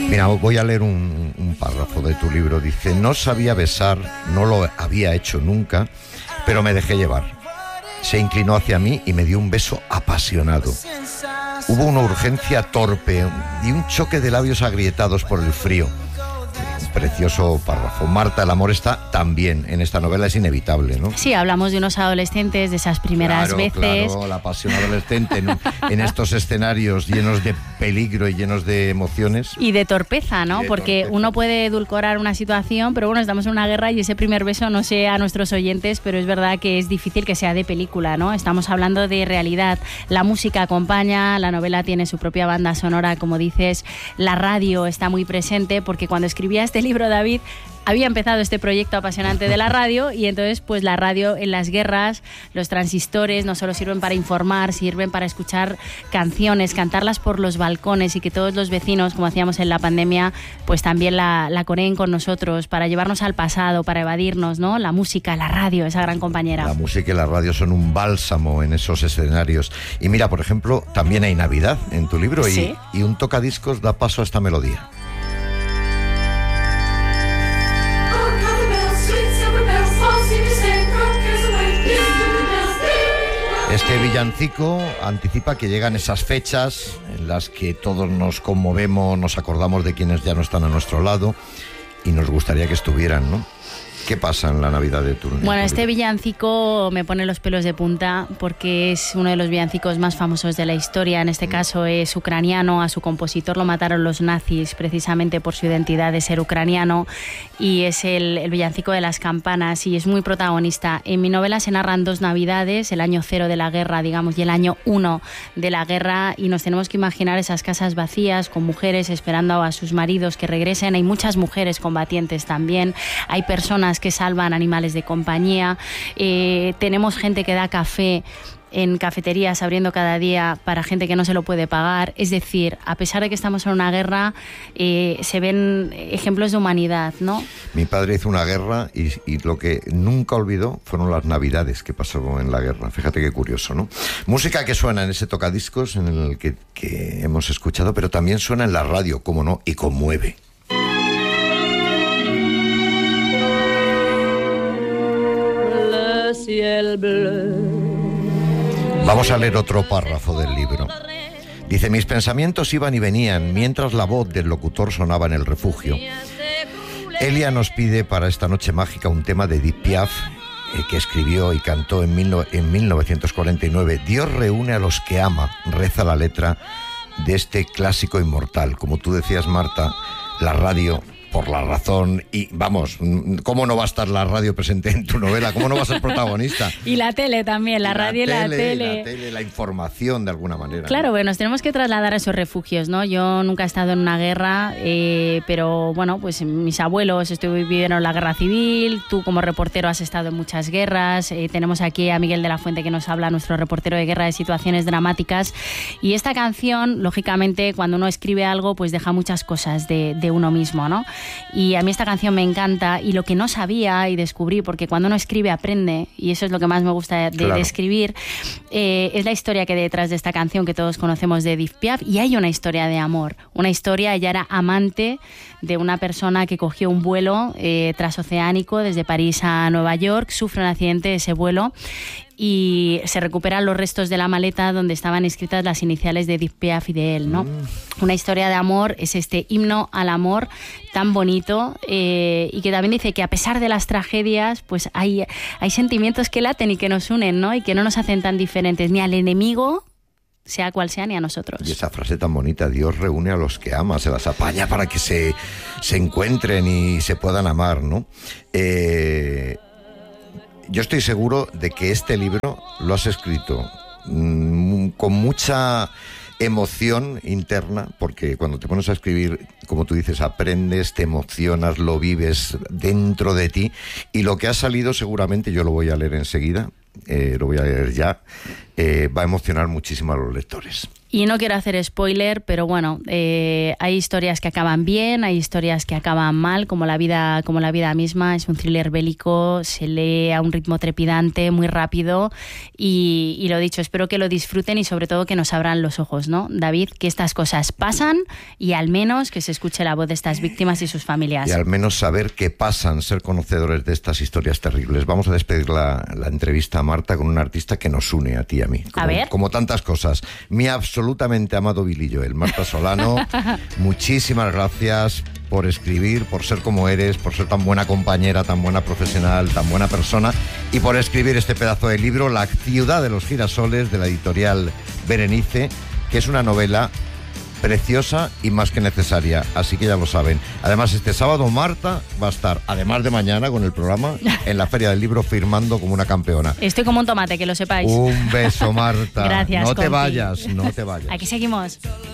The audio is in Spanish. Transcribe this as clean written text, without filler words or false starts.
Mira, voy a leer un párrafo de tu libro. Dice: no sabía besar, no lo había hecho nunca, pero me dejé llevar. Se inclinó hacia mí y me dio un beso apasionado. Hubo una urgencia torpe y un choque de labios agrietados por el frío. Precioso párrafo. Marta, el amor está también en esta novela, es inevitable, ¿no? Sí, hablamos de unos adolescentes, de esas primeras veces. Claro, la pasión adolescente en estos escenarios llenos de peligro y llenos de emociones. Y de torpeza, ¿no? Porque torpeza. Uno puede edulcorar una situación, pero bueno, estamos en una guerra y ese primer beso, no sé a nuestros oyentes, pero es verdad que es difícil que sea de película, ¿no? Estamos hablando de realidad. La música acompaña, la novela tiene su propia banda sonora, como dices, la radio está muy presente, porque cuando escribía este libro, David, había empezado este proyecto apasionante de la radio y entonces pues la radio en las guerras, los transistores no solo sirven para informar, sirven para escuchar canciones, cantarlas por los balcones y que todos los vecinos, como hacíamos en la pandemia, pues también la coreen con nosotros, para llevarnos al pasado, para evadirnos, ¿no? La música, la radio, esa gran compañera. La música y la radio son un bálsamo en esos escenarios. Y mira, por ejemplo, también hay Navidad en tu libro. ¿Sí? y un tocadiscos da paso a esta melodía. Este villancico anticipa que llegan esas fechas en las que todos nos conmovemos, nos acordamos de quienes ya no están a nuestro lado y nos gustaría que estuvieran, ¿no? ¿Qué pasa en la Navidad de tu libro? Bueno, este villancico me pone los pelos de punta porque es uno de los villancicos más famosos de la historia. En este caso es ucraniano. A su compositor lo mataron los nazis precisamente por su identidad de ser ucraniano, y es el villancico de las campanas y es muy protagonista. En mi novela se narran dos Navidades, el año 0 de la guerra, digamos, y el año 1 de la guerra, y nos tenemos que imaginar esas casas vacías con mujeres esperando a sus maridos que regresen. Hay muchas mujeres combatientes también, hay personas que salvan animales de compañía, tenemos gente que da café en cafeterías abriendo cada día para gente que no se lo puede pagar. Es decir, a pesar de que estamos en una guerra, se ven ejemplos de humanidad, ¿no? Mi padre hizo una guerra y lo que nunca olvidó fueron las Navidades que pasó en la guerra. Fíjate qué curioso, ¿no? Música que suena en ese tocadiscos en el que hemos escuchado, pero también suena en la radio, cómo no, y conmueve. Vamos a leer otro párrafo del libro. Dice: mis pensamientos iban y venían mientras la voz del locutor sonaba en el refugio. Elia nos pide para esta noche mágica un tema de Edith Piaf que escribió y cantó en 1949. Dios reúne a los que ama, reza la letra de este clásico inmortal. Como tú decías, Marta, la radio, por la razón, y vamos, ¿cómo no va a estar la radio presente en tu novela? ¿Cómo no va a ser protagonista? Y la tele también, la radio y la tele. La información, de alguna manera. Claro, bueno, nos tenemos que trasladar a esos refugios, ¿no? Yo nunca he estado en una guerra, pero bueno, pues mis abuelos vivieron la guerra civil, tú como reportero has estado en muchas guerras, tenemos aquí a Miguel de la Fuente que nos habla, nuestro reportero de guerra, de situaciones dramáticas, y esta canción, lógicamente, cuando uno escribe algo, pues deja muchas cosas de uno mismo, ¿no? Y a mí esta canción me encanta, y lo que no sabía y descubrí, porque cuando uno escribe aprende, y eso es lo que más me gusta de escribir, es la historia que hay detrás de esta canción que todos conocemos de Edith Piaf, y hay una historia de amor, una historia. Ella era amante de una persona que cogió un vuelo transoceánico desde París a Nueva York, sufre un accidente de ese vuelo y se recuperan los restos de la maleta donde estaban escritas las iniciales de Edith Piaf y de él, ¿no? Una historia de amor, es este himno al amor tan bonito, y que también dice que a pesar de las tragedias, pues hay sentimientos que laten y que nos unen, ¿no? Y que no nos hacen tan diferentes ni al enemigo, sea cual sea, ni a nosotros. Y esa frase tan bonita: Dios reúne a los que ama, se las apaña para que se encuentren y se puedan amar, ¿no? Yo estoy seguro de que este libro lo has escrito con mucha emoción interna, porque cuando te pones a escribir, como tú dices, aprendes, te emocionas, lo vives dentro de ti, y lo que ha salido seguramente, yo lo voy a leer enseguida, lo voy a leer ya, va a emocionar muchísimo a los lectores. Y no quiero hacer spoiler, pero bueno, hay historias que acaban bien, hay historias que acaban mal, como la vida misma. Es un thriller bélico, se lee a un ritmo trepidante, muy rápido, y lo dicho, espero que lo disfruten y sobre todo que nos abran los ojos, ¿no, David? Que estas cosas pasan y al menos que se escuche la voz de estas víctimas y sus familias. Y al menos saber qué pasan, ser conocedores de estas historias terribles. Vamos a despedir la entrevista a Marta con un artista que nos une a ti y a mí. Como tantas cosas. Mi absolutamente amado Billy Joel, Marta Solano, muchísimas gracias por escribir, por ser como eres, por ser tan buena compañera, tan buena profesional, tan buena persona, y por escribir este pedazo de libro, La ciudad de los girasoles, de la editorial Berenice, que es una novela preciosa y más que necesaria, así que ya lo saben. Además, este sábado Marta va a estar, además de mañana con el programa, en la Feria del Libro firmando como una campeona. Estoy como un tomate, que lo sepáis. Un beso, Marta. Gracias, no te compi. vayas, no te vayas. Aquí seguimos.